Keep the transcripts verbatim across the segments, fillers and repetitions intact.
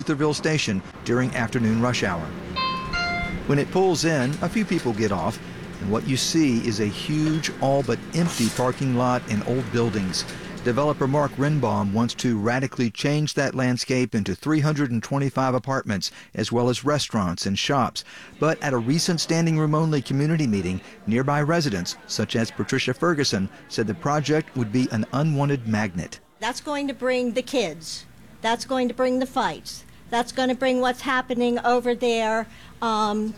Lutherville Station during afternoon rush hour. When it pulls in, a few people get off, and what you see is a huge, all but empty parking lot and old buildings. Developer Mark Rinbaum wants to radically change that landscape into three hundred twenty-five apartments, as well as restaurants and shops. But at a recent standing room only community meeting, nearby residents, such as Patricia Ferguson, said the project would be an unwanted magnet. That's going to bring the kids. That's going to bring the fights. That's going to bring what's happening over there. Um,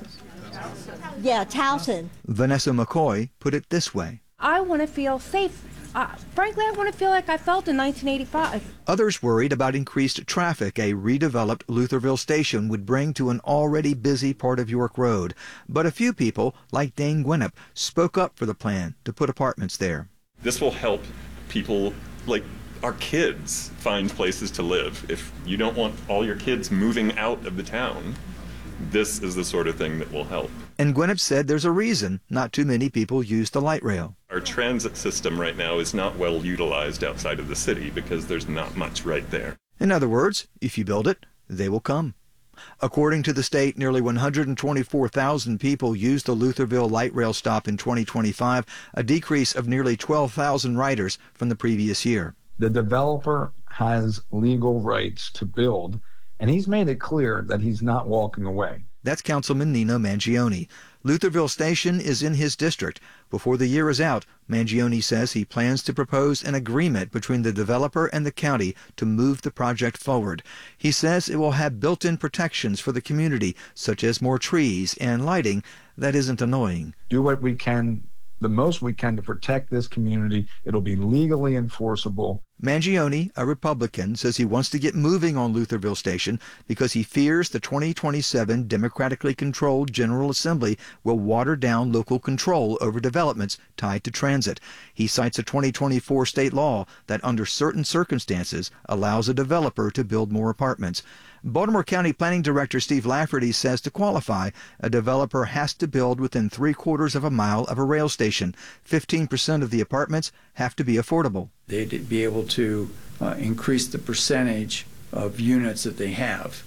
yeah, Towson. Vanessa McCoy put it this way. I want to feel safe. Uh, frankly, I want to feel like I felt in nineteen eighty-five. Others worried about increased traffic a redeveloped Lutherville Station would bring to an already busy part of York Road. But a few people, like Dane Gwinnett, spoke up for the plan to put apartments there. This will help people like our kids find places to live. If you don't want all your kids moving out of the town, this is the sort of thing that will help. And Gwinnett said there's a reason not too many people use the light rail. Our transit system right now is not well utilized outside of the city because there's not much right there. In other words, if you build it, they will come. According to the state, nearly one hundred twenty-four thousand people used the Lutherville light rail stop in twenty twenty-five, a decrease of nearly twelve thousand riders from the previous year. The developer has legal rights to build, and he's made it clear that he's not walking away. That's Councilman Nino Mangione. Lutherville Station is in his district. Before the year is out, Mangione says he plans to propose an agreement between the developer and the county to move the project forward. He says it will have built-in protections for the community, such as more trees and lighting that isn't annoying. Do what we can, the most we can to protect this community. It'll be legally enforceable. Mangione, a Republican, says he wants to get moving on Lutherville Station because he fears the twenty twenty-seven democratically controlled General Assembly will water down local control over developments tied to transit. He cites a twenty twenty-four state law that under certain circumstances allows a developer to build more apartments. Baltimore County Planning Director Steve Lafferty says to qualify, a developer has to build within three quarters of a mile of a rail station. fifteen percent of the apartments have to be affordable. They'd be able to uh, increase the percentage of units that they have.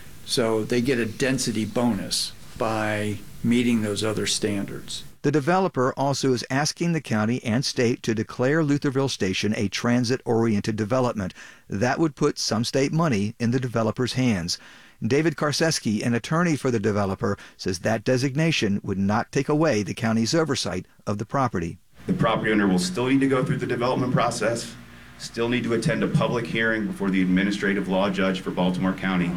So they get a density bonus by meeting those other standards. The developer also is asking the county and state to declare Lutherville Station a transit-oriented development. That would put some state money in the developer's hands. David Karseski, an attorney for the developer, says that designation would not take away the county's oversight of the property. The property owner will still need to go through the development process, still need to attend a public hearing before the administrative law judge for Baltimore County.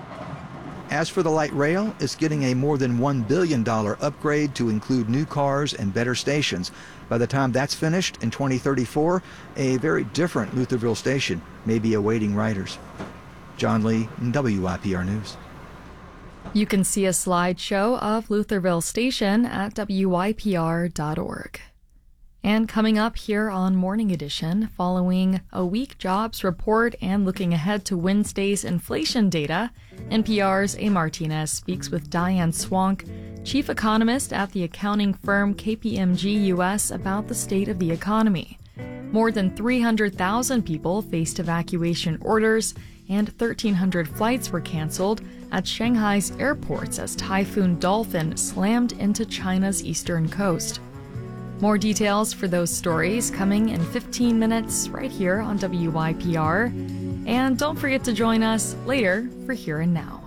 As for the light rail, it's getting a more than one billion dollars upgrade to include new cars and better stations. By the time that's finished in twenty thirty-four, a very different Lutherville Station may be awaiting riders. John Lee, W I P R News. You can see a slideshow of Lutherville Station at W I P R dot org. And coming up here on Morning Edition, following a weak jobs report and looking ahead to Wednesday's inflation data, N P R's A. Martinez speaks with Diane Swank, chief economist at the accounting firm K P M G U S, about the state of the economy. More than three hundred thousand people faced evacuation orders, and thirteen hundred flights were canceled at Shanghai's airports as Typhoon Dolphin slammed into China's eastern coast. More details for those stories coming in fifteen minutes right here on W I P R. And don't forget to join us later for Here and Now.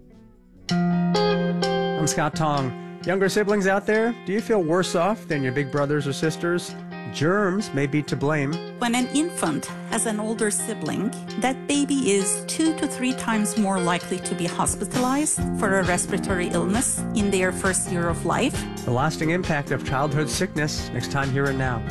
I'm Scott Tong. Younger siblings out there, do you feel worse off than your big brothers or sisters? Germs may be to blame. When an infant has an older sibling, that baby is two to three times more likely to be hospitalized for a respiratory illness in their first year of life. The lasting impact of childhood sickness, next time Here and Now.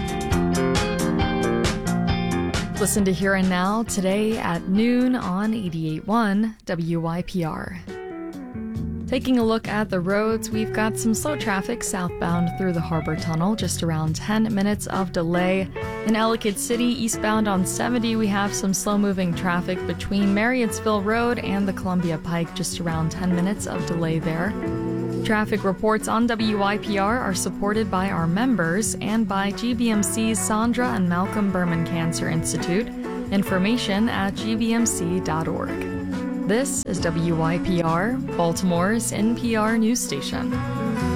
Listen to Here and Now today at noon on eighty-eight point one W I P R. Taking a look at the roads, we've got some slow traffic southbound through the Harbor Tunnel, just around ten minutes of delay. In Ellicott City, eastbound on seventy, we have some slow-moving traffic between Marriottsville Road and the Columbia Pike, just around ten minutes of delay there. Traffic reports on W I P R are supported by our members and by G B M C's Sandra and Malcolm Berman Cancer Institute. Information at G B M C dot org. This is W Y P R, Baltimore's N P R news station.